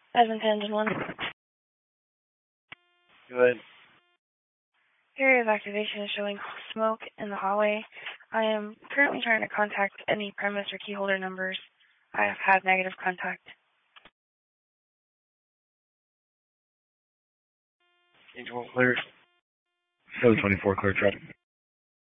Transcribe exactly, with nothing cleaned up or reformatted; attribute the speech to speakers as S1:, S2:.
S1: Admin Engine one.
S2: Go ahead.
S1: Area of activation is showing smoke in the hallway. I am currently trying to contact any premise or key holder numbers. I have had negative contact.
S2: Angel one clear.
S3: Philly twenty-four, clear traffic.